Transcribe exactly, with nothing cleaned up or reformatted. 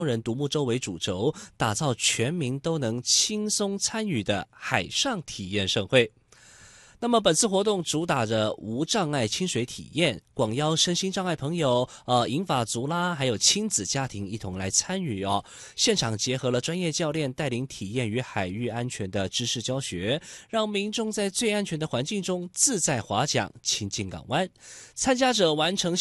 人独木舟为主轴，打造全民都能轻松参与的海上体验盛会。那么本次活动主打着无障碍亲水体验，广邀身心障碍朋友、呃银发族啦，还有亲子家庭一同来参与哦。现场结合了专业教练带领体验与海域安全的知识教学，让民众在最安全的环境中自在划桨、亲近港湾。参加者完成